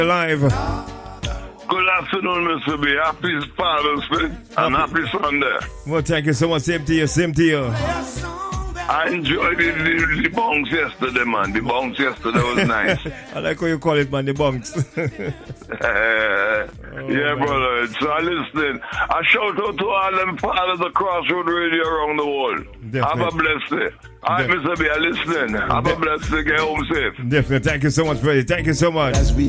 Live. Good afternoon, Mr. B. Happy Father's Day and happy Sunday. Well, thank you so much. Same to you, same to you. I enjoyed the bounce yesterday, man. The bounce yesterday was nice. I like how you call it, man, the bounce. Yeah, brother. So I listen. I shout out to all them fathers of Crossroad Radio around the world. Definitely. Have a blessed day. All right, Mr. B, I listen. Have a blessed day. Get home safe. Definitely. Thank you so much, Freddie. Thank you so much. As we